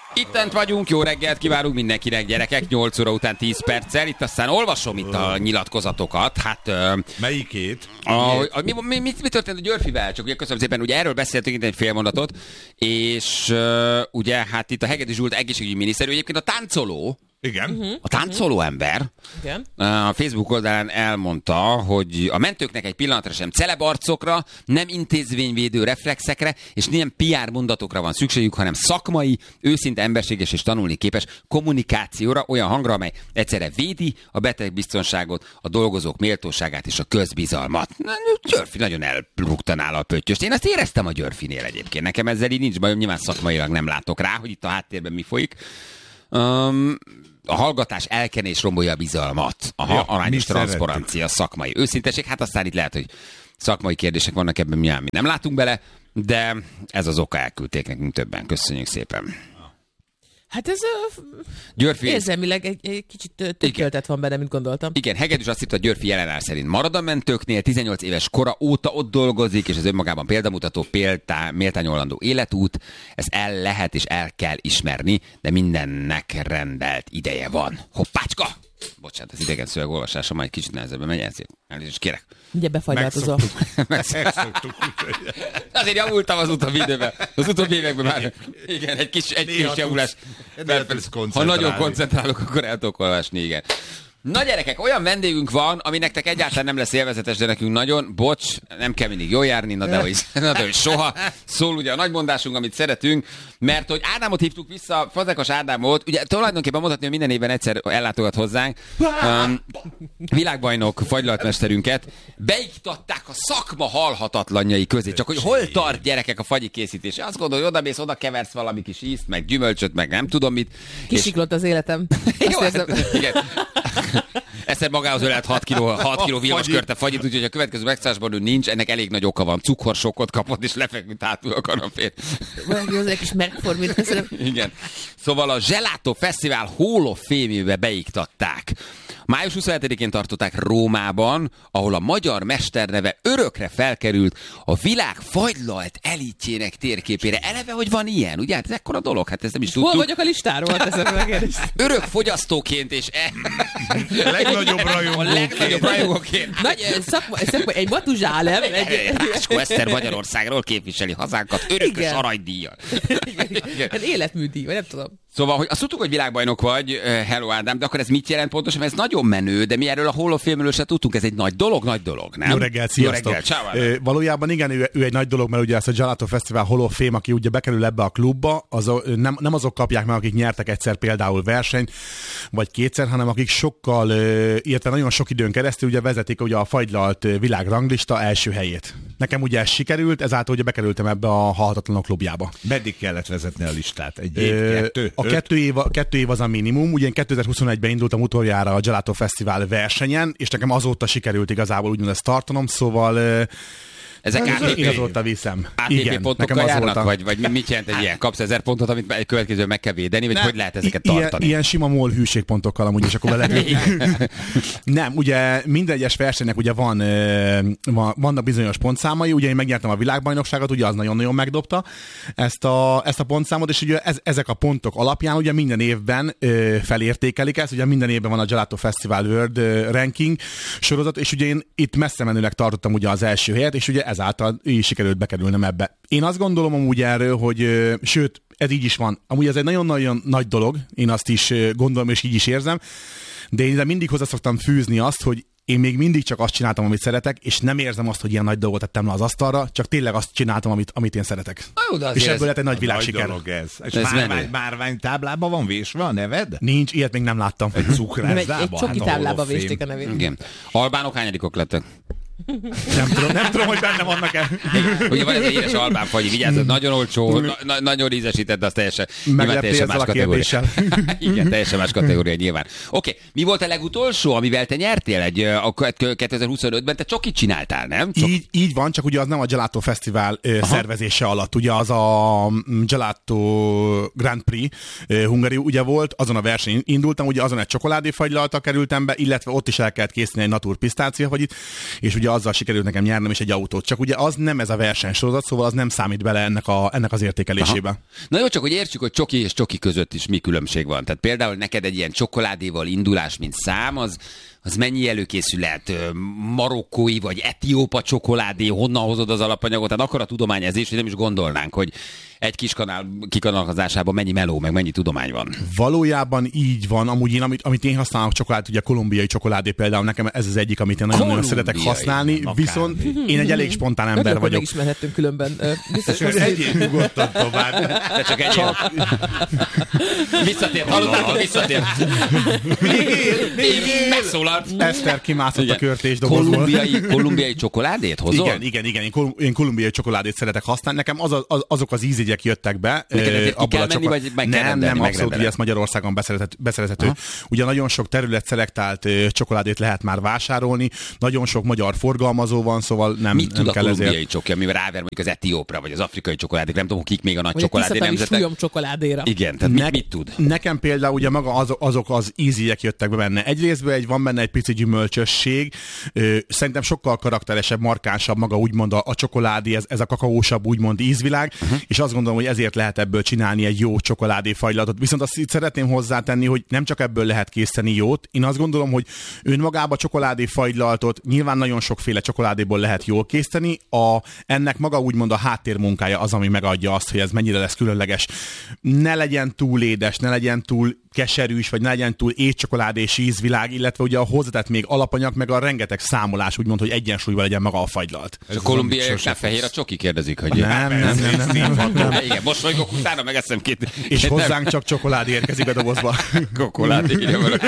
Ittent vagyunk, jó reggelt kívánunk mindenkinek, gyerekek, 8 óra után 10 perccel. Itt aztán olvasom itt a nyilatkozatokat. Hát... Melyikét? Mi történt a Györfivel? Csak ugye köszönöm szépen, ugye erről beszéltünk itt egy fél mondatot, és ugye hát itt a Hegedűs Zsolt egészségügyi miniszter, egyébként a táncoló, igen. A táncoló ember igen. A Facebook oldalán elmondta, hogy a mentőknek egy pillanatra sem celebarcokra, nem intézményvédő reflexekre, és nem PR mondatokra van szükségük, hanem szakmai, őszinte, emberséges és tanulni képes kommunikációra, olyan hangra, amely egyszerre védi a betegbiztonságot, a dolgozók méltóságát és a közbizalmat. Györfi nagyon elrúgta nála a pöttyöst. Én azt éreztem a Györfinél egyébként. Nekem ezzel így nincs bajom, nyilván szakmailag nem látok rá, hogy itt a háttérben mi folyik. A hallgatás elkenés rombolja a bizalmat. Arányos transzparencia, szakmai őszinteség. Hát aztán itt lehet, hogy szakmai kérdések vannak ebben, mi nem látunk bele, de ez az oka, elküldték nekünk többen. Köszönjük szépen. Hát ez Györfi... érzelmileg egy kicsit több töltet van benne, mint gondoltam. Igen, Hegedűs azt írta, a Györfi jelenállás szerint marad a mentőknél, 18 éves kora óta ott dolgozik, és ez önmagában példamutató, méltányolandó életút. Ezt el lehet és el kell ismerni, de mindennek rendelt ideje van. Hoppácska! Bocsánat, az idegen szöveg olvasása majd kicsit nehezebben megy, ezért elnézést kérek. Ugye befagylatozó. Megszoktuk. Azért javultam az utóbbi időben. Az utóbbi években már. Igen, egy kis javulás. Ha nagyon koncentrálok, akkor el tudok olvasni, igen. Na gyerekek, olyan vendégünk van, ami nektek egyáltalán nem lesz élvezetes, de nekünk nagyon, bocs, nem kell mindig jól járni, na de hogy soha. Szól ugye a nagymondásunk, amit szeretünk, mert hogy Ádámot hívtuk vissza, Fazekas Ádámot, ugye tulajdonképpen mondhatni, hogy minden évben egyszer ellátogat hozzánk, világbajnok fagylaltmesterünket, beiktatták a szakma halhatatlanjai közé, csak hogy hol tart gyerekek a fagyi készítése. Azt gondolod, hogy odamész, oda keversz valami kis ízt, meg gyümölcsöt, meg nem tudom mit. Kisiklott az életem. Jó, igen. Egyszer magához ölelt 6 kiló villamoskörte fagyit, úgyhogy a következő megszállásban ő nincs, ennek elég nagy oka van. Cukorsokkot kapott, és lefeküdt hátul a kanapén. Valami hozzá egy kis megformít, köszönöm. Igen. Szóval a Gelato Fesztivál Hall of Fame-ébe beiktatták. Május 27-én tartották Rómában, ahol a magyar mesterneve örökre felkerült a világ fagylalt elitjének térképére. Eleve, hogy van ilyen, ugye? Hát ez ekkora dolog, hát ezt nem is tudtuk. Hol vagyok a listáról? Örök fogyasztóként és legnagyobb rajongóként. Egy matuzsálem. Áskó Eszter Magyarországról képviseli hazánkat örökös aranydíjjal. Életműdíj, vagy nem tudom. Szóval, hogy azt tudtuk, hogy világbajnok vagy, hello Ádám, de akkor ez mit jelent pontosan? Ez nagyon menő, de mi erről a Hall of Fame-ről se tudtunk, ez egy nagy dolog, nem? Jó reggelt, sziasztok! Valójában igen, ő egy nagy dolog, mert ugye ezt a Gelato Fesztivál Hall of Fame, aki ugye bekerül ebbe a klubba, nem azok kapják meg, akik nyertek egyszer például versenyt, vagy kétszer, hanem akik sokkal, illetve nagyon sok időn keresztül ugye vezetik ugye a fagylalt világranglista első helyét. Nekem ugye ez sikerült, ezáltal ugye bekerültem ebbe a halhatatlanok klubjába. Meddig kellett vezetni a listát? Egy év, kettő? A 2 év az a minimum, ugye én 2021-ben indultam utoljára a Gelato Fesztivál versenyen, és nekem azóta sikerült igazából úgynevezett tartanom, szóval ezek én azóta viszem. ATP pontokkal járnak, vagy mit jelent egy ilyen? Kapsz 1000 pontot, amit egy következőben meg kell védeni, vagy hogy lehet ezeket tartani? Ilyen sima MOL hűségpontokkal amúgy, és akkor nem, ugye minden egyes versenynek ugye vannak bizonyos pontszámai, ugye én megnyertem a világbajnokságot, ugye az nagyon-nagyon megdobta ezt a pontszámot, és ugye ezek a pontok alapján ugye minden évben felértékelik ezt, ugye minden évben van a Gelato Festival World Ranking sorozat, és ugye én itt messze menőleg tartottam ugye az első helyet, és ugye ezáltal így sikerült bekerülnem ebbe. Én azt gondolom amúgy erről, hogy sőt, ez így is van. Amúgy ez egy nagyon-nagyon nagy dolog, én azt is gondolom, és így is érzem, de én mindig hozzá szoktam fűzni azt, hogy én még mindig csak azt csináltam, amit szeretek, és nem érzem azt, hogy ilyen nagy dolgot tettem le az asztalra, csak tényleg azt csináltam, amit én szeretek. És ebből lett egy nagy világsiker. És márványtáblában van vésve a neved? Nincs, ilyet még nem láttam. Egy cukrászdába? Egy csoki táblába vésték a nevét. Igen. Albánok hányadikok lettek? Nem tudom, hogy benne vannak-e. Ugye van ez egy édes albán fagyi, vigyázz, nagyon olcsó, nagyon ízesített, de az teljesen más kategória. Igen, teljesen más kategória nyilván. Oké, mi volt a legutolsó, amivel te nyertél 2025-ben? Te csokit csináltál, nem? Így van, csak ugye az nem a Gelato Fesztivál szervezése alatt. Ugye az a Gelato Grand Prix Hungary ugye volt, azon a versenyen indultam, ugye azon egy csokoládéfagylaltal kerültem be, illetve ott is el kellett készíteni egy natur pisztáciafagyit, és ugye azzal sikerült nekem nyernem is egy autót. Csak ugye az nem ez a versenysorozat, szóval az nem számít bele ennek az értékelésébe. Aha. Na jó, csak hogy értsük, hogy csoki és csoki között is mi különbség van. Tehát például neked egy ilyen csokoládéval indulás, mint szám, az mennyi előkészület, marokkói vagy etiópa csokoládé, honnan hozod az alapanyagot? Tehát akkor a tudományezés, hogy nem is gondolnánk, hogy egy kis kanál kikanalazásában mennyi meló, meg mennyi tudomány van. Valójában így van. Amúgy amit én használok csokoládét, ugye a kolumbiai csokoládé például, nekem ez az egyik, amit én nagyon szeretek használni, viszont én egy elég spontán ember vagyok. Megismerhettünk különben. Biztos, hogy egyéb nyugodtan tovább. De csak egy visszatért, hallottátok, visszatért. Megszólalt. Eszter kimászott a körtésdobozból. Kolumbiai csokoládét hozol? Igen. Én kolumbiai csokoládét szeretek használni. Nekem azok az ízjegyek jöttek be. Kell menni, vagy meg kell rendelni? Nem, abszolút, hogy ez Magyarországon beszerezhető. Ugye nagyon sok terület szelektált csokoládét lehet már vásárolni, nagyon sok magyar forgalmazó van, szóval nem mit tud kell a kolumbiai csoki, amivel ráver mondjuk az etiópra, vagy az afrikai csokoládék, nem tudom, kik még a nagy csokoládé nemzetek. Csokoládéra. Igen, tehát mit tud? Nekem például ugye maga azok az ízjegyek jöttek be benne. Egyrésztben van benne egy pici gyümölcsösség, szerintem sokkal karakteresebb, markánsabb maga úgymond a csokoládé, ez a kakaósabb úgymond ízvilág, és azt gondolom, hogy ezért lehet ebből csinálni egy jó csokoládé fagylatot. Viszont azt itt szeretném hozzátenni, hogy nem csak ebből lehet készíteni jót. Én azt gondolom, hogy önmagában csokoládé fagylaltot nyilván nagyon sokféle csokoládéból lehet jól készíteni. Ennek maga úgymond a háttérmunkája az, ami megadja azt, hogy ez mennyire lesz különleges. Ne legyen túl édes, ne legyen túl keserűs, vagy ne legyen túl étcsokoládés ízvilág, illetve ugye a hozzátett még alapanyag, meg a rengeteg számolás, úgymond, hogy egyensúlyban legyen maga a fagylalt. És a kolumbiaiaknál fehér a csoki, kérdezik, hogy... Nem. Igen, most vagyok, utána megeszem két... És hozzánk csak csokoládé érkezik a dobozba. Kokoládé, írja valaki.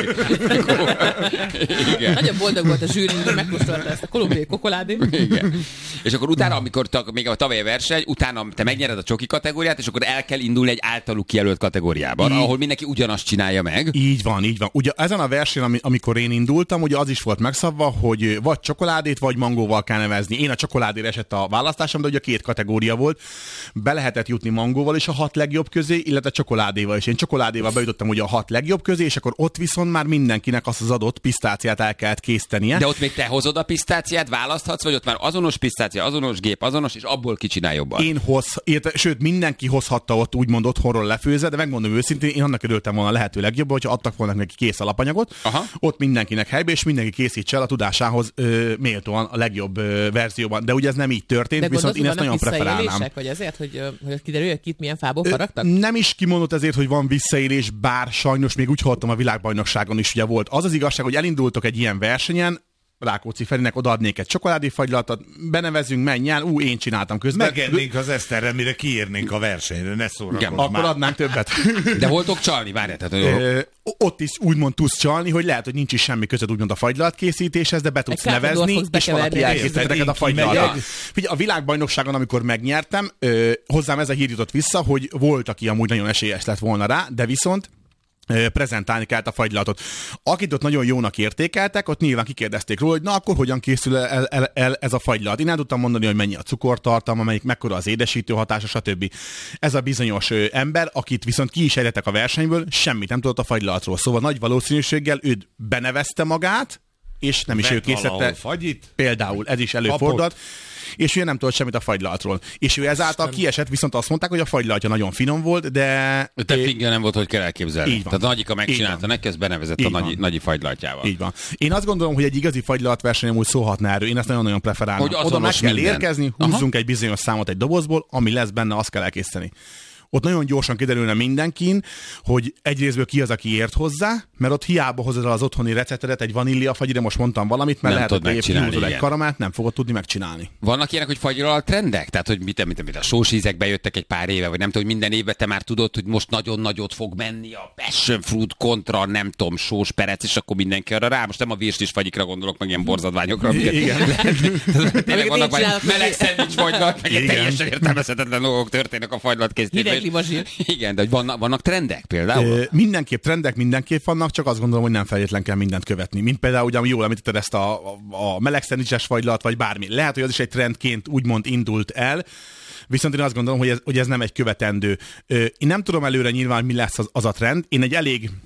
Igen. Nagyon boldog volt a zsűri, hogy megkóstolta ezt a kolumbiai kokoládét. Igen. És akkor utána, amikor még a tavalyi verseny, utána te megnyered a csoki kategóriát, és akkor el kell indulni egy általuk kijelölt kategóriában, ahol mindenki ugyanazt csinálja meg. Így van. Ugye ezen a versenyen, amikor én indultam, ugye az is volt megszabva, hogy vagy csokoládét, vagy mangóval kell nevezni. Én a csokoládére esett a választásom, de ugye 2 kategória volt. Be lehetett jutni mangóval is a 6 legjobb közé, illetve csokoládéval is. Én csokoládéval bejutottam ugye a 6 legjobb közé, és akkor ott viszont már mindenkinek azt az adott pisztáciát el kellett készítenie. De ott még te hozod a pisztáciát, választhatsz, vagy ott már azonos pisztácia, azonos gép, azonos, és abból ki csinál jobban? Sőt, mindenki hozhatta ott úgymond otthonról lefőzve, de megmondom őszintén, én annak örültem volna lehető legjobb, hogyha adtak volna neki kész alapanyagot, ott mindenkinek helybe, és mindenki készítse el a tudásához méltóan a legjobb verzióban. De ugye ez nem így történt, viszont én ezt nagyon preferálnám. Vagy ezért, hogy kiderül, hogy itt milyen fából faragtak? Nem is kimondott ezért, hogy van visszaélés, bár sajnos még úgy hallottam a világbajnokságon is ugye volt. Az az igazság, hogy elindultok egy ilyen versenyen, Rákóczi Ferinek odaadnék egy csokoládéfagylatot, benevezünk, menjen, én csináltam közben. Megennénk az Eszterre, mire kiírnénk a versenyre, ne szórakozz már. Akkor adnánk többet. De voltok csalni, várjál. Ott is úgymond tudsz csalni, hogy lehet, hogy nincs is semmi között úgymond a fagylat készítéshez, de be tudsz nevezni, és valaki elkészített neked a fagylatot. A világbajnokságon, amikor megnyertem, hozzám ez a hír jutott vissza, hogy volt, aki amúgy nagyon esélyes lett volna rá, de viszont prezentálni kellett a fagylatot. Akit ott nagyon jónak értékeltek, ott nyilván kikérdezték róla, hogy na akkor hogyan készül el ez a fagylat. Én el tudtam mondani, hogy mennyi a cukortartalma, mekkora az édesítő hatása, stb. Ez a bizonyos ember, akit viszont ki is ejtettek a versenyből, semmit nem tudott a fagylatról. Szóval nagy valószínűséggel ő benevezte magát, és nem is ő készítette. Például ez is előfordult. És ő nem tudott semmit a fagylaltról. És ő ezáltal kiesett, viszont azt mondták, hogy a fagylaltja nagyon finom volt, de... Te fingja nem volt, hogy kell elképzelni. Tehát a Nagyika megcsinálta, neki ezt benevezett a nagyi fagylaltjával. Így van. Én azt gondolom, hogy egy igazi fagylaltverseny amúgy szólhatna erről. Én ezt nagyon-nagyon preferálom. Hogy oda meg kell minden. érkezni, húzzunk egy bizonyos számot egy dobozból, ami lesz benne, azt kell elkészíteni. Ott nagyon gyorsan kiderülne mindenkin, hogy egyrészből ki az, aki ért hozzá, mert ott hiába hozod az otthoni receptedet, egy vaníliafagyire, most mondtam valamit, mert lehet, hogy kihúzol egy karamát, nem fogod tudni megcsinálni. Vannak ilyenek, hogy fagylalalt trendek? Tehát, hogy mit a sósízek bejöttek egy pár éve, vagy nem tudom, hogy minden évben te már tudod, hogy most nagyon nagyot fog menni a passion fruit kontra, nem tudom, sós perec, és akkor mindenki arra rá. Most nem a virslis fagyikra gondolok, meg ilyen borzadványokra. Igen. Tényleg vannak meleg szendvics fagylalt, meg teljesen értelmezhetetlen dolgok történnek a fagylat készítésben. Igen, de hogy vannak trendek például? Mindenképp trendek, mindenképp vannak, csak azt gondolom, hogy nem feltétlenül kell mindent követni. Mint például, ugye jól említetted ezt a meleg szendvicses fagylat, vagy bármi. Lehet, hogy az is egy trendként úgymond indult el, viszont én azt gondolom, hogy ez nem egy követendő. Én nem tudom előre nyilván, mi lesz az a trend. Én egy elég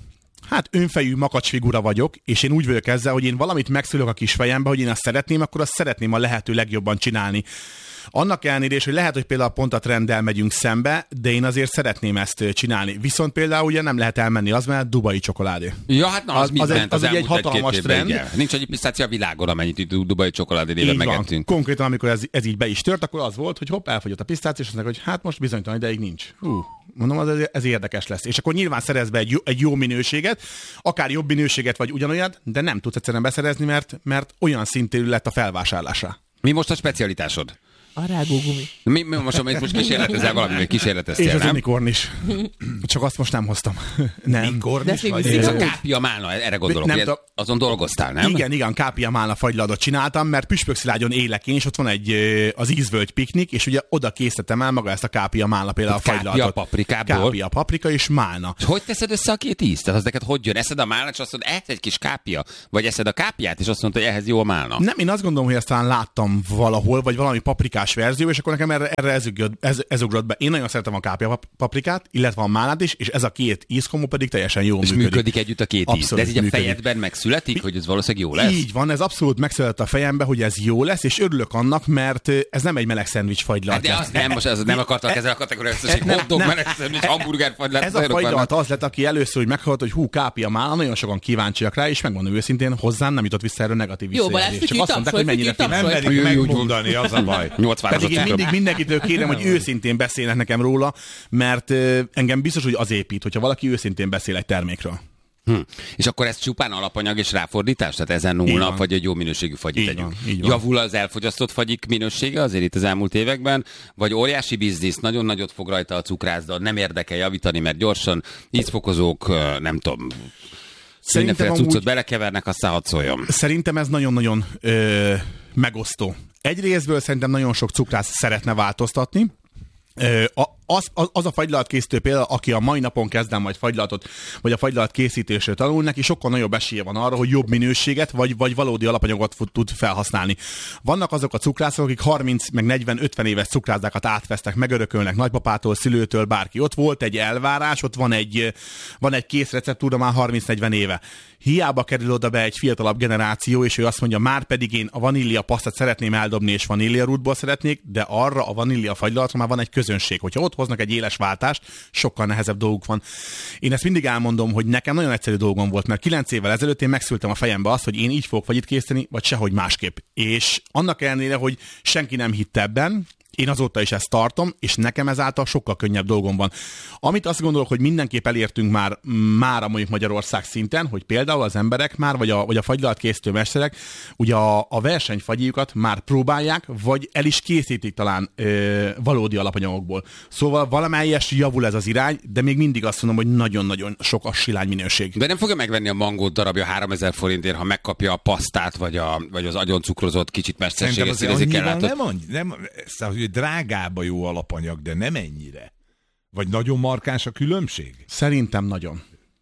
hát önfejű makacsfigura vagyok, és én úgy vagyok ezzel, hogy én valamit megszülök a kis fejembe, hogy én azt szeretném, akkor azt szeretném a lehető legjobban csinálni. Annak ellenére is, hogy lehet, hogy például pont a trenddel megyünk szembe, de én azért szeretném ezt csinálni. Viszont például ugye nem lehet elmenni az, mert dubai csokoládé. Ja, hát na, az mit ment az egy hatalmas trend. Igen. Nincs annyi pisztácia a világon, amennyit dubai csokoládé néven megettünk. Konkrétan, amikor ez így be is tört, akkor az volt, hogy hopp, elfogyott a pisztácia, és azt mondják, hogy hát most bizonytalan ideig nincs. Mondom, ez érdekes lesz. És akkor nyilván szerez be egy jó minőséget, akár jobb minőséget, vagy ugyanolyat, de nem tudsz egyszerűen beszerezni, mert olyan szintű lett a felvásárlása. Mi most a specialitásod? A rágógumi. Mi most kísérletezel valami, kísérleteztél, és az nem? unikorn is. Csak azt most nem hoztam. Nem. Unikorn is vagy? Ez a kápia málna, erre gondolok, hogy azon dolgoztál, nem? Igen, kápia málna fagylaltot csináltam, mert Püspökszilágyon élek én, és ott van az Ízvölgy piknik, és ugye oda készítettem el maga ezt a kápia málna például a fagylaltot. Kápia paprikából? Kápia paprika és málna. És hogy teszed össze a két ízt? Tehát az neked hogy jön? Eszed a málnát, és azt mondod, ehhez egy kis kápia? Vagy eszed a kápiát, és azt mondod, hogy ehhez jó a málna? Nem, én azt gondolom, hogy ezt talán láttam valahol, vagy valami paprikás verzió, és akkor nekem erre ez ugrott be. Én nagyon szeretem a kápia paprikát, illetve a málnát is, és ez a két ízkomó pedig teljesen jól működik. És működik együtt a két íz. De ez így a fejedben megszületik, hogy ez valószínűleg jó lesz? Így van, ez abszolút megszületett a fejembe, hogy ez jó lesz, és örülök annak, mert ez nem egy meleg szendvics fagylalt. Hát de azt nem, most az nem akartak ezzel a kategóriát, hogy hotdog, meleg szendvics, hamburger fagylalt. Ez a fagylalt az lett, aki először úgy meghallott, hogy kápia málna, nagyon sokan kíváncsiak rá, és megmondom őszintén, hozzám nem jutott vissza erről negatív visszajelzés. Csak azt mondták, hogy mennyire nem merik megmondani, az a baj. Pedig én mindig mindenkitől kérem, hogy őszintén beszélnek nekem róla, mert engem biztos, hogy az épít, hogyha valaki őszintén beszél egy termékről. És akkor ez csupán alapanyag és ráfordítás? Tehát ezen nulla, vagy egy jó minőségű fagyit tegyünk. Javul az elfogyasztott fagyik minősége azért itt az elmúlt években, vagy óriási biznisz, nagyon nagyot fog rajta a cukrászda, nem érdekel javítani, mert gyorsan ízfokozók, nem tudom, mindenféle cuccot belekevernek, aztán hadd szóljon. Szerintem ez nagyon-nagyon megosztó. Egyrésztből szerintem nagyon sok cukrász szeretne változtatni. Az a fagylaltkészítő például, aki a mai napon kezd el majd fagylaltot, vagy a fagylalt készítésről tanul, neki sokkal nagyobb esélye van arra, hogy jobb minőséget, vagy valódi alapanyagot tud felhasználni. Vannak azok a cukrászok, akik 30, meg 40-50 éves cukrászdákat átvesztek, megörökölnek nagypapától, szülőtől, bárki. Ott volt egy elvárás, ott van egy kész receptúra már 30-40 éve. Hiába kerül oda be egy fiatalabb generáció, és ő azt mondja, már pedig én a vanília pasztát szeretném eldobni, és vanília rútból szeretnék, de arra a vanília fagylaltra már van egy közönség. Hogyha ott hoznak egy éles váltást, sokkal nehezebb dolguk van. Én ezt mindig elmondom, hogy nekem nagyon egyszerű dolgom volt, mert 9 évvel ezelőtt én megszültem a fejembe azt, hogy én így fogok fagyit készíteni, vagy sehogy másképp. És annak ellenére, hogy senki nem hitt ebben, én azóta is ezt tartom, és nekem ezáltal sokkal könnyebb dolgom van. Amit azt gondolok, hogy mindenképp elértünk már mondjuk Magyarország szinten, hogy például az emberek már, vagy a fagylalt készítő mesterek, ugye a versenyfagyjukat már próbálják, vagy el is készítik talán valódi alapanyagokból. Szóval valamelyes javul ez az irány, de még mindig azt mondom, hogy nagyon-nagyon sok a silány minőség. De nem fogja megvenni a mangót darabja 3000 forintért, ha megkapja a pasztát, vagy az agyon cukrozott kicsit mesterséges színezékkel látott. Nem, drágább a jó alapanyag, de nem ennyire. Vagy nagyon markáns a különbség? Szerintem nagyon.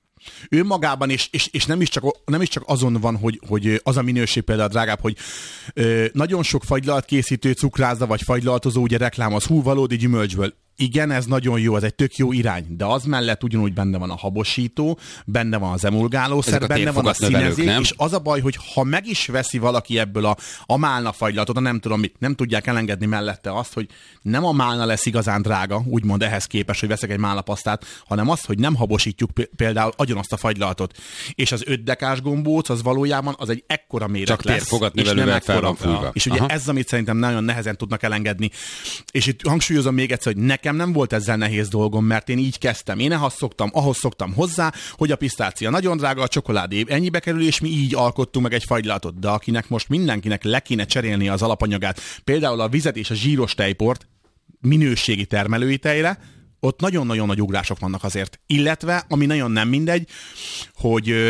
Ő magában, és nem is csak azon van, hogy az a minőség például drágább, hogy nagyon sok fagylalt készítő cukrászda vagy fagylaltozó ugye reklámoz, valódi gyümölcsből. Igen, ez nagyon jó, ez egy tök jó irány, de az mellett ugyanúgy benne van a habosító, benne van az emulgálószer, benne van a színezék, és az a baj, hogy ha meg is veszi valaki ebből a málna fagylatot, nem tudom mit, nem tudják elengedni mellette azt, hogy nem a málna lesz igazán drága, úgymond ehhez képest, hogy veszek egy málnapasztát, hanem az, hogy nem habosítjuk például agyon azt a fagylaltot. És az 5 dekás gombóc, az valójában az egy ekkora méret csak lesz. Csak térfogatnövelővel fel van fújva. És ugye ez, amit szerintem nagyon nehezen tudnak elengedni. És itt hangsúlyozom még egyszer, hogy nekem nem volt ezzel nehéz dolgom, mert én így kezdtem. Én ahhoz szoktam hozzá, hogy a pisztácia nagyon drága, a csokoládé ennyibe kerül, és mi így alkottunk meg egy fagylaltot. De akinek most mindenkinek le kéne cserélni az alapanyagát, például a vizet és a zsíros tejport minőségi termelői tejre, ott nagyon-nagyon nagy ugrások vannak azért. Illetve, ami nagyon nem mindegy, hogy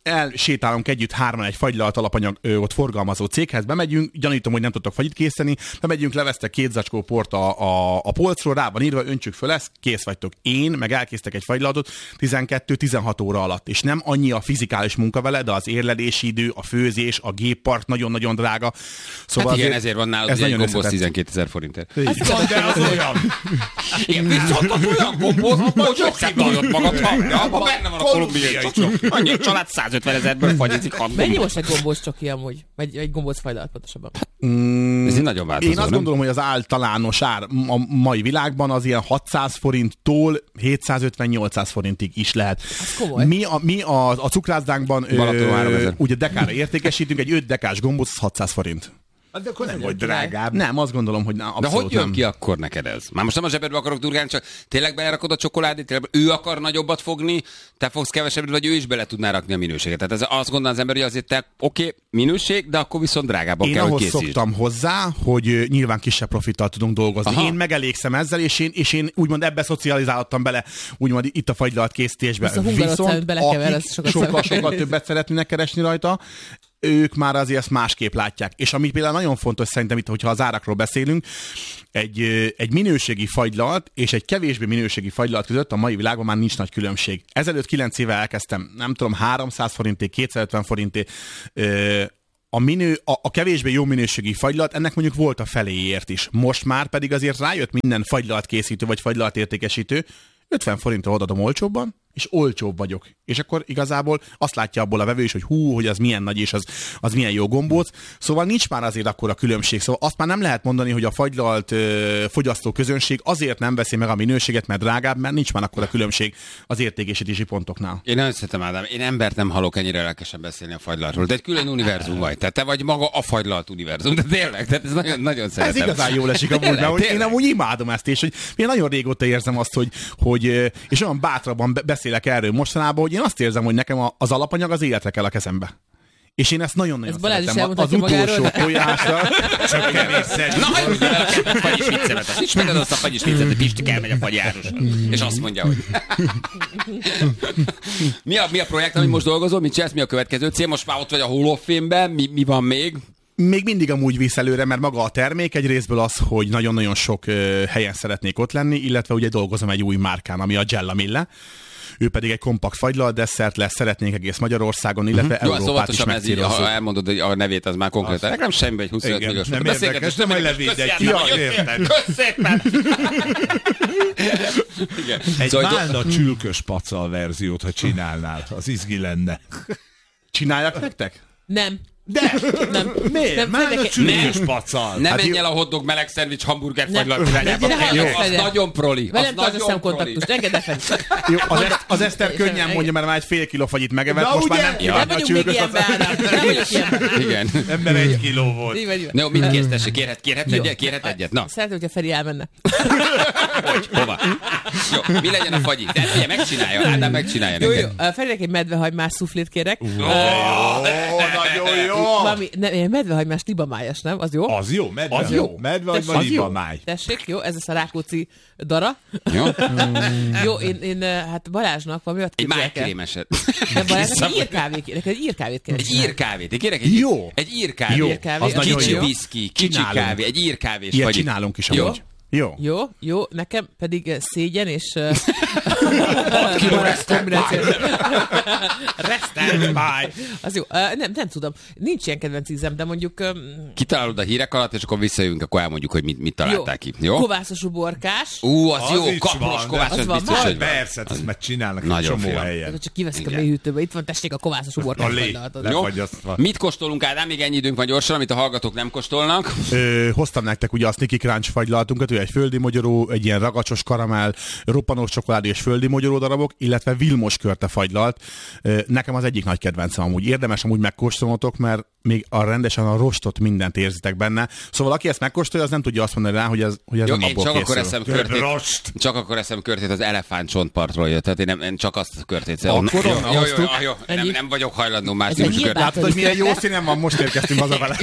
elsétálunk együtt 3 egy fagylalt alapanyagot forgalmazó céghez, bemegyünk, gyanítom, hogy nem tudtok fagyit készíteni, bemegyünk, levesztek 2 zacskó port a polcról, rá van írva, öntsük föl ezt, kész vagytok. Én meg elkésztek egy fagylaltot 12-16 óra alatt, és nem annyi a fizikális munka vele, de az érlelési idő, a főzés, a géppark nagyon-nagyon drága. Szóval hát igen, ezért van nálad egy gombóc 12 000 forintért. De az olyan. Igen, viszont az olyan gombóc, hogy megszedalod magad, ha benne van a kolumbiai csoki. Annyi a család 150 000-ből fagyizik. Mennyi most egy gombóc csoki amúgy? Vagy egy gombóc fagylalt pontosabban? Ez így nagyon változó, én azt gondolom, hogy az általános ár a mai világban az ilyen 600 forinttól 750-800 forintig is lehet. Mi a cukrászdánkban ugye dekára értékesítünk, egy 5 dekás gombóc 600 forint. De akkor nem vagy drágább. Nem, azt gondolom, hogy abszolút de hogy jön nem. ki akkor neked ez? Már most nem a zsebedbe akarok durgálni, csak tényleg belerakod a csokoládét, tényleg ő akar nagyobbat fogni, te fogsz kevesebbet, vagy ő is bele tudná rakni a minőséget. Tehát ez azt gondolom az ember, hogy azért te minőség, de akkor viszont drágábban kell, hogy készítsd. Én ahhoz szoktam hozzá, hogy nyilván kisebb profittal tudunk dolgozni. Aha. Én megelégszem ezzel, és én úgymond ebbe szocializáltam bele, úgymond itt a fagylalt készítésbe. Viszont akik sokkal többet szeretnének keresni rajta, ők már azért ezt másképp látják. És ami például nagyon fontos szerintem itt, hogyha az árakról beszélünk, egy minőségi fagylalt és egy kevésbé minőségi fagylalt között a mai világban már nincs nagy különbség. Ezelőtt 9 éve elkezdtem, nem tudom, 300 forinté, 250 forinté, a kevésbé jó minőségi fagylalt, ennek mondjuk volt a feléért is. Most már pedig azért rájött minden fagylalt készítő vagy fagylalt értékesítő, 50 forintra odaadom olcsóbban, és olcsóbb vagyok. És akkor igazából azt látja abból a vevő is, hogy hogy az milyen nagy, és az milyen jó gombóc. Szóval nincs már azért akkora különbség. Szóval azt már nem lehet mondani, hogy a fagylalt fogyasztó közönség azért nem veszi meg a minőséget, mert drágább, mert nincs már akkora különbség az értékesítési pontoknál. Én nagyon szeretem, Ádám. Én embert nem hallok ennyire lelkesen beszélni a fagylaltról. De egy külön univerzum vagy. Tehát te vagy maga a fagylalt univerzum. De tényleg, tehát ez nagyon, nagyon szeretem. Ez igazán jól esik amúgy, mert én amúgy imádom ezt, és hogy én nagyon régóta érzem azt, hogy és olyan bátrabban beszélek erről mostanában, hogy én azt érzem, hogy nekem az alapanyag az életre kell a kezembe. És én ezt nagyon-nagyon szeretem. Az utolsó tojásra. Csak kevésszer. Na, hajljuk el a kedves fagyis viccemet. Azt ismered azt a fagyis viccet, hogy Pisti elmegy a fagyárosra. És azt mondja, hogy... Mi a projekt, amit most dolgozol? Mit csinálsz? Mi a következő cél? Most már ott vagy a Hall of Fame-ben. Mi van még? Még mindig amúgy visz előre, mert maga a termék egy részből az, hogy nagyon-nagyon sok helyen szeretnék ott lenni, illetve ugye dolgozom egy új márkán, ami a Gella Mille. Ő pedig egy kompakt fagylalt desszert lesz, szeretnénk egész Magyarországon, illetve Európát is megcélozzuk. Ha elmondod, hogy a nevét, az már konkrétan. Nekem semmi, egy 25 milliós. Nem érdekes, nem majd levéd egy Kösz szépen! Egy málna csülkös pacal verziót, ha csinálnál, az izgi lenne. Csináljak nektek? Nem. De! Nem. Miért? Málna csülkös pacal. Ne menj el a hotdog meleg szendvics hamburger fagylalt irányába. Az nagyon proli. Velem tarts a szemkontaktust, engedd ne fenni. Jó, az Eszter könnyen mondja, mert már egy fél kiló fagyit megevett, most már nem kívánna a csülkös pacal. Nem vagyunk ilyenben. Igen. Ember 1 kiló volt. Jó, mit kész, tessék, kérhet egyet? Na. Szeretném, hogyha Feri elmenne. Hogy? Hova? Jó, mi legyen a fagyi? De ugye megcsinálja, Ádám megcsinálja neked. Jó, Ferinek egy medvehagymás szuflét kérek. Nagyon jó. Medvehagymás libamájas, nem? Az jó? Az jó, medvehagymás libamáj. Tessék, jó, ez lesz a Rákóczi dara. Jó. Jó, én hát Balázsnak valami olyat egy képzelek el. májkrémeset. De Balázsnak egy írkávét kérek. Egy írkávét kérek. Egy írkávét. Én kérek egy írkávét. Jó. Az nagyon kicsi jó. viszki, kicsi kávé, egy írkávés. Ilyet csinálunk is amúgy. Jó. Nekem pedig szégyen és... Az jó. Nem tudom. Nincs ilyen kedvenc ízem, de mondjuk... Kitalálod a hírek alatt, és akkor visszajövünk, akkor elmondjuk, hogy mit találták ki. Jó? Kovászos uborkás. Az jó, kapros kovászos, az biztos, hogy van. Persze, ezt már csinálnak egy csomó helyen. Csak kiveszik a mélyhűtőbe. Itt van, tessék a kovászos uborkás. Jó? Mit kóstolunk, Ádám? Még ennyi időnk van gyorsan, amit a hallgatók nem kóstolnak. Hoztam nektek ugye a Sneaky Crunch fagylaltunkat, ő egy földi mogyoró, egy ilyen ragacsos karamell, roppanós csokoládé és földi mogyoró darabok, illetve Vilmos körte fagylalt. Nekem az egyik nagy kedvencem amúgy. Érdemes amúgy megkóstolnotok, mert még rendesen a rostot mindent érzitek benne. Szóval aki ezt megkóstolja, az nem tudja azt mondani rá, hogy ez jó, nem abból készül. Csak akkor eszem körtét az elefántcsontpartról jött. Tehát én csak azt a körtét. Jó. Nem vagyok hajlandó más típusú körtét. Látod, hogy milyen jó színem van, most érkeztünk hazavele.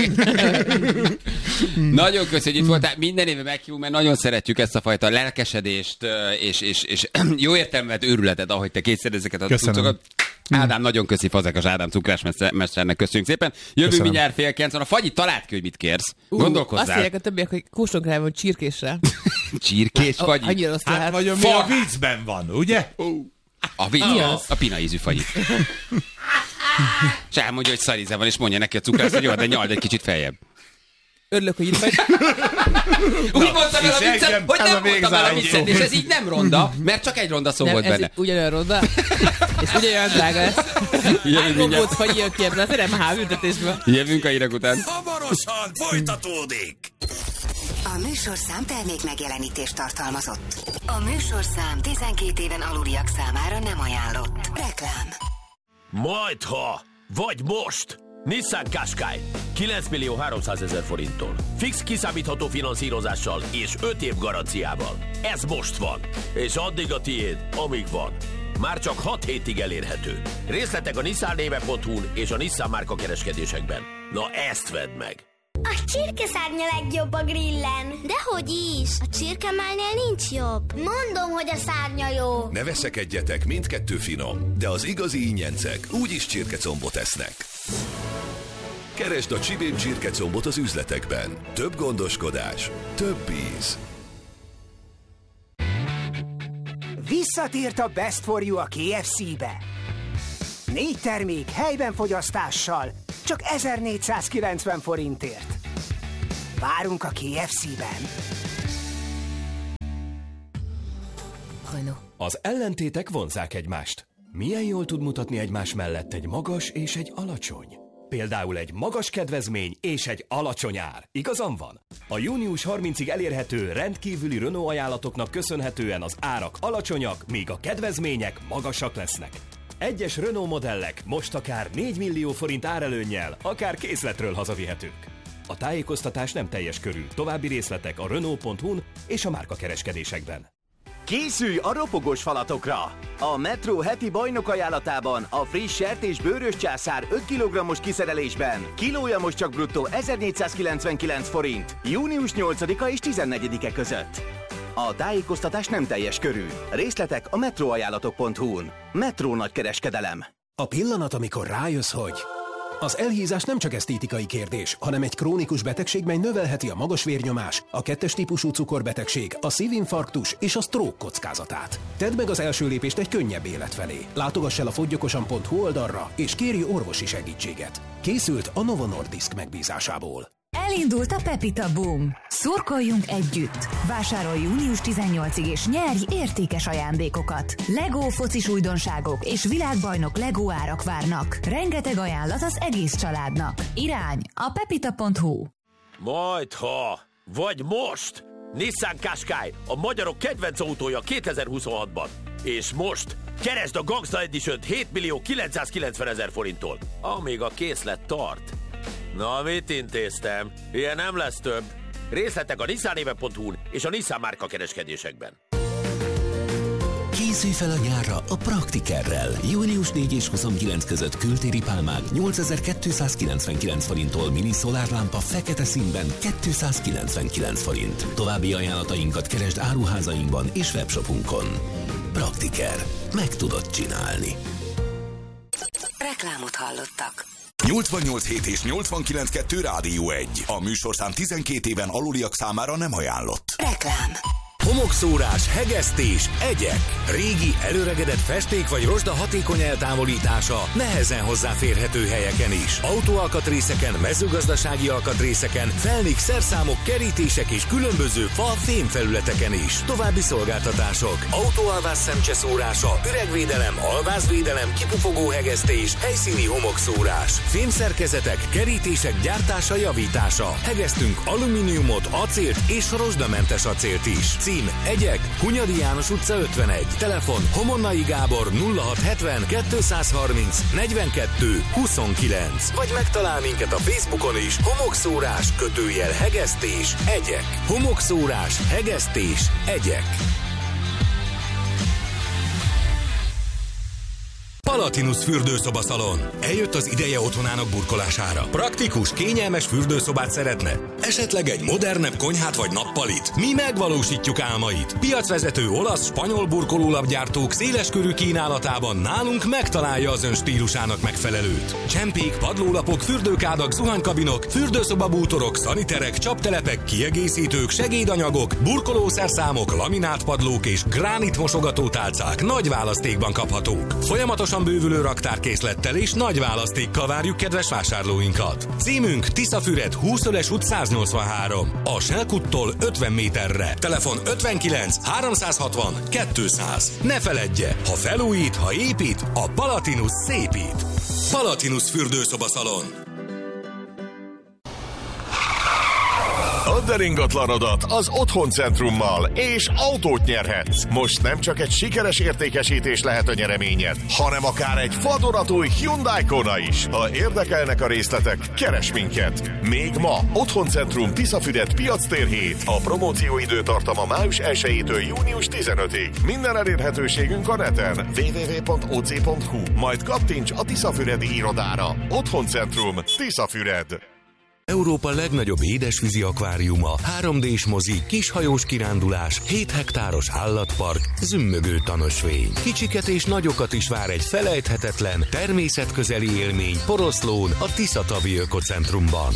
Nagyon köszönjük, hogy itt voltál. Minden éve meghívunk, mert nagyon szeretjük ezt a fajta lelkesedést, és jó értelmet őrületet, ahogy te készíted ezeket a cuccokat. Ádám, nagyon köszi, Fazekas Ádám cukrásmesternek, köszönjük szépen. Jövünk Köszönöm. mindjárt 8:30. A Fagyi, találd ki, hogy mit kérsz. Azt Gondolkozzál. mondják a többiek, hogy kóstolunk rá, hogy csirkésre. Csirkés Fagyi. Annyira rossz Hát lehet. vagy ami a vízben van, ugye? A vicc, Mi az? a pina ízű Fagyi. És elmondja, hogy szaríze van, és mondja neki a cukrász, hogy jó, de nyald egy kicsit feljebb. Örülök, hogy itt vagy. Úgy mondtam el a és viccet, engem- hogy ez nem a mondtam el a végzáró viccet, szó. és ez így nem ronda, mert csak egy ronda szó Nem, volt ez benne. ugyanolyan ronda. És ugyanolyan drága lesz. Hány gombóc vagy jön ki ebből? Szerintem hávültetésből. Jövünk a hírek után. Hamarosan folytatódik! A műsorszám termék megjelenítést tartalmazott. A műsorszám 12 éven aluliak számára nem ajánlott. Reklám. Majdha, vagy most! Nissan Qashqai 9.300.000 forinttól. Fix kiszámítható finanszírozással és 5 év garanciával. Ez most van. És addig a tiéd, amíg van. Már csak 6 hétig elérhető. Részletek a nissannéve.hu-n és a Nissan márka kereskedésekben. Na ezt vedd meg! A csirkeszárnya legjobb a grillen. Dehogy is. A csirkemálnél nincs jobb. Mondom, hogy a szárnya jó. Ne veszekedjetek, mindkettő finom, de az igazi ingyencek úgyis csirkecombot esznek. Keresd a Csibém csirkecombot az üzletekben. Több gondoskodás, több íz. Visszatért a Best for You a KFC-be. 4 termék helyben fogyasztással, csak 1490 forintért. Várunk a KFC-ben. Az ellentétek vonzzák egymást. Milyen jól tud mutatni egymás mellett egy magas és egy alacsony? Például egy magas kedvezmény és egy alacsony ár. Igazam van? A június 30-ig elérhető rendkívüli Renault ajánlatoknak köszönhetően az árak alacsonyak, míg a kedvezmények magasak lesznek. Egyes Renault modellek most akár 4 millió forint árelőnnyel, akár készletről hazavihetők. A tájékoztatás nem teljes körű. További részletek a Renault.hu-n és a márkakereskedésekben. Készülj a ropogós falatokra! A Metro heti bajnok ajánlatában a friss sertés bőrös császár 5 kg-os kiszerelésben kilója most csak bruttó 1499 forint, június 8-a és 14-e között. A tájékoztatás nem teljes körű. Részletek a metroajánlatok.hu-n. Metro nagykereskedelem. A pillanat, amikor rájössz, hogy az elhízás nem csak esztétikai kérdés, hanem egy krónikus betegség, mely növelheti a magas vérnyomás, a 2-es típusú cukorbetegség, a szívinfarktus és a stroke kockázatát. Tedd meg az első lépést egy könnyebb élet felé. Látogass el a foggyokosan.hu oldalra, és kérj orvosi segítséget. Készült a Novo Nordisk megbízásából. Elindult a Pepita Boom. Szurkoljunk együtt. Vásárolj június 18-ig és nyerj értékes ajándékokat. Lego focis újdonságok és világbajnok Lego árak várnak. Rengeteg ajánlat az egész családnak. Irány a pepita.hu. Majdha, vagy most! Nissan Qashqai, a magyarok kedvenc autója 2026-ban. És most keresd a Gangsta Edition 7.990.000 forinttól, amíg a készlet tart. Na, mit intéztem? Ilyen nem lesz több. Részletek a nissannéve.hu-n és a Nissan márka kereskedésekben. Készülj fel a nyárra a Praktikerrel. Június 4 és 29 között kültéri pálmák 8299 forinttól, mini szolárlámpa fekete színben 299 forint. További ajánlatainkat keresd áruházainkban és webshopunkon. Praktiker. Meg tudod csinálni. Reklámot hallottak. 88.7 és 89.2 Rádió 1. A műsorszám 12 éven aluliak számára nem ajánlott. Reklám. Homokszórás, hegesztés, egyek. Régi, előregedett festék vagy rozsda hatékony eltávolítása nehezen hozzáférhető helyeken is. Autóalkatrészeken, mezőgazdasági alkatrészeken, felnik, szerszámok, kerítések és különböző fa-fémfelületeken is. További szolgáltatások. Autóalvás szemcseszórása, üregvédelem, alvázvédelem, kipufogó hegesztés, helyszíni homokszórás. Fémszerkezetek, kerítések gyártása, javítása. Hegesztünk alumíniumot, acélt és rozsdamentes acélt is. Cím Egyek, Hunyadi János utca 51. Telefon Homonnai Gábor 0670 230 42 29. Vagy megtalál minket a Facebookon is. Homokszórás, hegesztés, egyek. Homokszórás, hegesztés, egyek. Palatinus fürdőszobaszalon. Eljött az ideje otthonának burkolására. Praktikus, kényelmes fürdőszobát szeretne? Esetleg egy modernebb konyhát vagy nappalit? Mi megvalósítjuk álmait. Piacvezető olasz, spanyol burkolólapgyártók széleskörű kínálatában nálunk megtalálja az ön stílusának megfelelőt. Csempék, padlólapok, fürdőkádak, zuhanykabinok, fürdőszobabútorok, szaniterek, csaptelepek, kiegészítők, segédanyagok, burkolószerszámok, laminátpadlók és gránit mosogatótálcák nagy választékban kaphatók. Folyamatosan bővülő raktárkészlettel és nagy választékkal várjuk kedves vásárlóinkat. Címünk Tiszafüred 20-öles út 183. A Selkuttól 50 méterre. Telefon 59 360 200. Ne feledje, ha felújít, ha épít, a Palatinus szépít. Palatinus fürdőszobaszalon. Add el ingatlanodat az Otthoncentrummal, és autót nyerhetsz. Most nem csak egy sikeres értékesítés lehet a nyereményed, hanem akár egy vadonatúj Hyundai Kona is. Ha érdekelnek a részletek, keres minket. Még ma Otthoncentrum Tiszafüred piactér 7. A promóció időtartama május 1-től június 15-ig. Minden elérhetőségünk a neten www.oc.hu. Majd kattints a Tiszafüredi irodára. Otthoncentrum Tiszafüred. Európa legnagyobb édesvízi akváriuma, 3D-s mozi, kishajós kirándulás, 7 hektáros állatpark, zümmögő tanösvény. Kicsiket és nagyokat is vár egy felejthetetlen, természetközeli élmény Poroszlón, a Tiszatavi Ökocentrumban.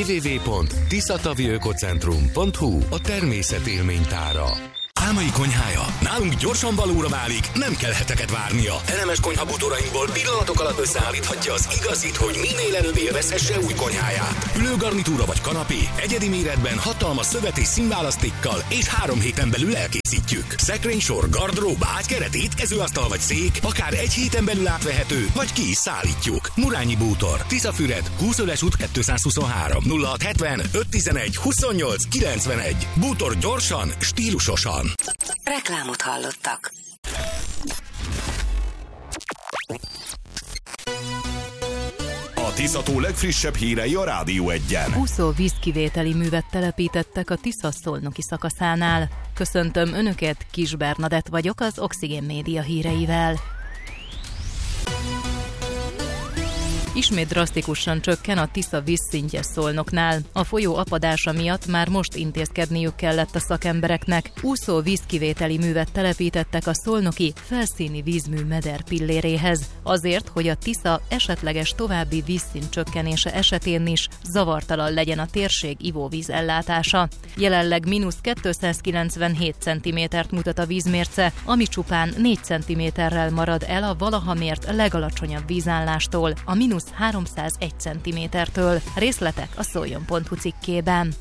www.tiszataviökocentrum.hu a természet élménytára. Álmai konyhája nálunk gyorsan valóra válik, nem kell heteket várnia. Elemes konyhabútorainkból pillanatok alatt összeállíthatja az igazit, hogy minél előbb élvezhesse új konyháját. Ülőgarnitúra vagy kanapé, egyedi méretben, hatalmas szövet és színválasztékkal, és 3 héten belül elkészítjük. Szekrénysor, gardrób, ágykeret, étkezőasztal vagy szék, akár 1 héten belül átvehető, vagy ki is szállítjuk. Murányi Bútor, Tiszafüred, 20-ös út 223, 0670 511 28 91. Bútor gyorsan, stílusosan. Reklámot hallottak. A Tiszató legfrissebb hírei a Rádió 1-en. Úszó vízkivételi művet telepítettek a Tisza szolnoki szakaszánál. Köszöntöm Önöket, Kis Bernadett vagyok az Oxigén Média híreivel. Ismét drasztikusan csökken a Tisza vízszintje Szolnoknál. A folyó apadása miatt már most intézkedniük kellett a szakembereknek. Úszó vízkivételi művet telepítettek a szolnoki felszíni vízmű meder pilléréhez. Azért, hogy a Tisza esetleges további vízszint csökkenése esetén is zavartalan legyen a térség ivóvíz ellátása. Jelenleg -297 cm-t mutat a vízmérce, ami csupán 4 cm-rel marad el a valaha mért legalacsonyabb vízállástól, a -301 cm-től. Részletek a szoljon.hu cikkében.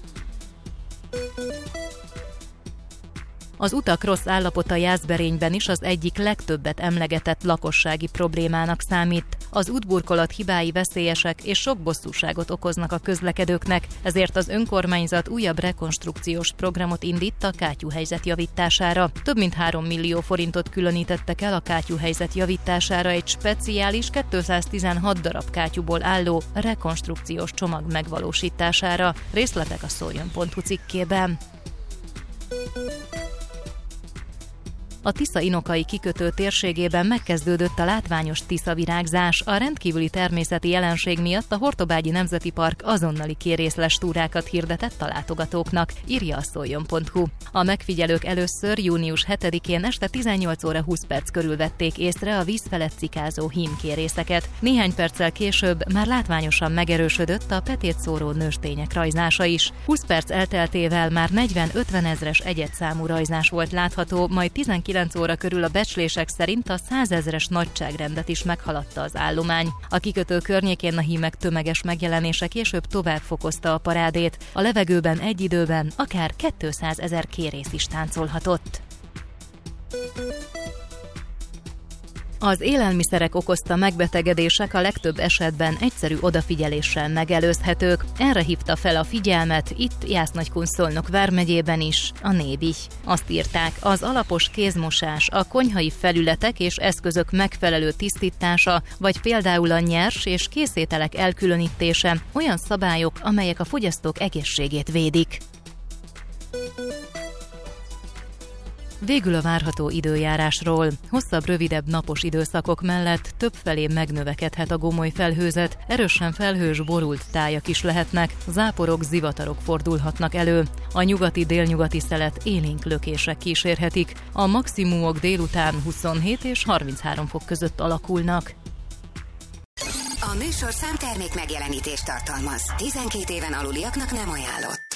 Az utak rossz állapota Jászberényben is az egyik legtöbbet emlegetett lakossági problémának számít. Az útburkolat hibái veszélyesek és sok bosszúságot okoznak a közlekedőknek, ezért az önkormányzat újabb rekonstrukciós programot indít a kátyúhelyzet javítására. Több mint 3 millió forintot különítettek el a kátyúhelyzet javítására egy speciális 216 darab kátyúból álló rekonstrukciós csomag megvalósítására. Részletek a szoljon.hu cikkében. A Tisza-Inokai kikötő térségében megkezdődött a látványos tiszavirágzás. A rendkívüli természeti jelenség miatt a Hortobágyi Nemzeti Park azonnali kérészles túrákat hirdetett a látogatóknak, írja a szoljon.hu. A megfigyelők először június 7-én este 18 óra 20 perc körül vették észre a víz felett cikázó hímkérészeket. Néhány perccel később már látványosan megerősödött a petétszóró nőstények rajzása is. 20 perc elteltével már 40-50 ezres egyedszámú rajzás volt látható, majd 19 óra körül a becslések szerint a 100 000-es nagyságrendet is meghaladta az állomány. A kikötő környékén a hímek tömeges megjelenése később tovább fokozta a parádét. A levegőben egy időben akár 200 000 kérész is táncolhatott. Az élelmiszerek okozta megbetegedések a legtöbb esetben egyszerű odafigyeléssel megelőzhetők. Erre hívta fel a figyelmet itt Jász-Nagykun-Szolnok vármegyében is a Nébi. Azt írták, az alapos kézmosás, a konyhai felületek és eszközök megfelelő tisztítása, vagy például a nyers és készételek elkülönítése olyan szabályok, amelyek a fogyasztók egészségét védik. Végül a várható időjárásról. Hosszabb, rövidebb napos időszakok mellett többfelé megnövekedhet a gomoly felhőzet, erősen felhős, borult tájak is lehetnek, záporok, zivatarok fordulhatnak elő. A nyugati-délnyugati szelet élénk lökések kísérhetik. A maximumok délután 27 és 33 fok között alakulnak. A műsorszám termék megjelenítést tartalmaz. 12 éven aluliaknak nem ajánlott.